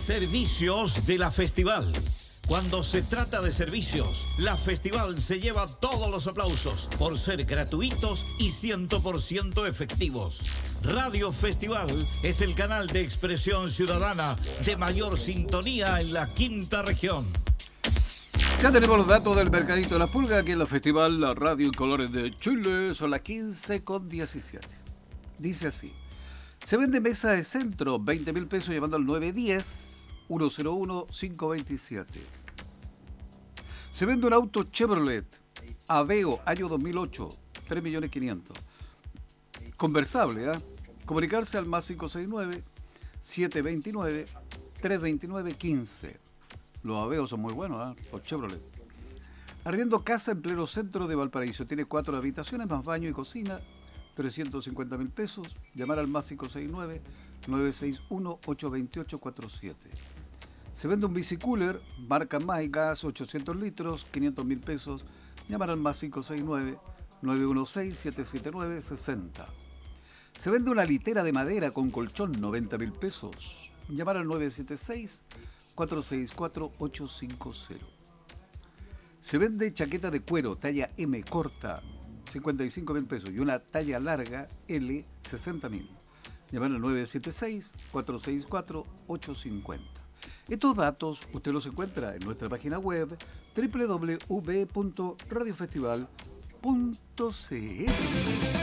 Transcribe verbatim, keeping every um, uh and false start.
Servicios de la Festival. Cuando se trata de servicios, la Festival se lleva todos los aplausos por ser gratuitos y cien por ciento efectivos. Radio Festival es el canal de expresión ciudadana de mayor sintonía en la quinta región. Ya tenemos los datos del Mercadito de la Pulga aquí en la Festival, la radio en colores de Chile. Son las quince con diecisiete. Dice así: se vende mesa de centro, veinte mil pesos, llamando al nueve diez, uno cero uno, cinco veintisiete. Se vende un auto Chevrolet Aveo, año dos mil ocho, tres millones quinientos. Conversable, ¿ah? ¿eh? Comunicarse al más cinco seis nueve, siete dos nueve, tres dos nueve, quince. Los Aveos son muy buenos, ¿eh? Los Chevrolet. Arriendo casa en pleno centro de Valparaíso. Tiene cuatro habitaciones, más baño y cocina. trescientos cincuenta mil pesos. Llamar al más cinco seis nueve, nueve seis uno, ocho dos ocho cuatro siete. Se vende un bicicooler, marca MyGas, ochocientos litros, quinientos mil pesos. Llamar al más cinco seis nueve, nueve uno seis, siete siete nueve, sesenta. Se vende una litera de madera con colchón, noventa mil pesos. Llamar al nueve siete seis, cuatro seis cuatro, ocho cinco cero. Se vende chaqueta de cuero, talla M corta, cincuenta y cinco mil pesos, y una talla larga L, sesenta mil. Llamar al nueve siete seis, cuatro seis cuatro, ocho cinco cero. Estos datos usted los encuentra en nuestra página web doble u doble u doble u punto radio festival punto c l.